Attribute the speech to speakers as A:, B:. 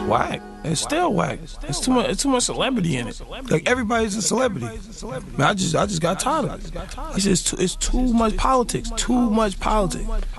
A: whack. It's still whack. It's too much. It's too much celebrity in it. Like everybody's a celebrity. Man, I just got tired of it. It's too much politics. Too much politics.